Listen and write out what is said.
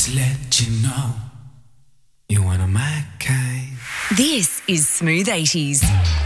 to let you know you're one of my kind. This is Smooth 80s.